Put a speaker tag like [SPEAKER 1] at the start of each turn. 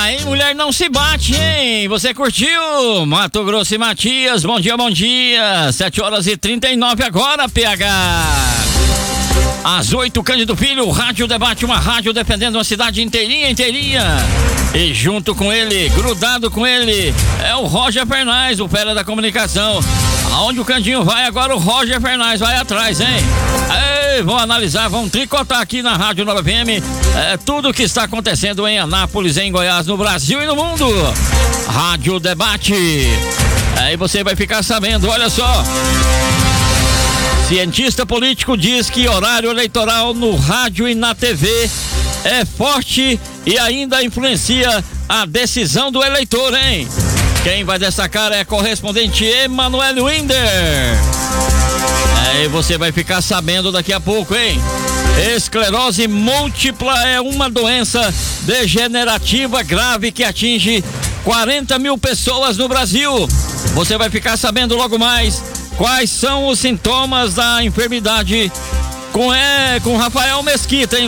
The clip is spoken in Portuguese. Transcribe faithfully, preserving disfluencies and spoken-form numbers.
[SPEAKER 1] Aí, mulher não se bate, hein? Você curtiu? Mato Grosso e Matias, bom dia, bom dia. sete horas e trinta e nove agora, P H. Às oito, Cândido Filho, Rádio Debate, uma rádio defendendo uma cidade inteirinha, inteirinha. E junto com ele, grudado com ele, é o Roger Fernandes, o fera da comunicação. Aonde o Candinho vai, agora o Roger Fernandes vai atrás, hein? Ei, vamos analisar, vamos tricotar aqui na Rádio Nova F M é, tudo o que está acontecendo em Anápolis, em Goiás, no Brasil e no mundo. Rádio Debate. Aí você vai ficar sabendo, olha só. Cientista político diz que horário eleitoral no rádio e na T V é forte e ainda influencia a decisão do eleitor, hein? Quem vai destacar é a correspondente Emanuele Winder. Aí você vai ficar sabendo daqui a pouco, hein? Esclerose múltipla é uma doença degenerativa grave que atinge quarenta mil pessoas no Brasil. Você vai ficar sabendo logo mais quais são os sintomas da enfermidade com, é, com Rafael Mesquita, hein?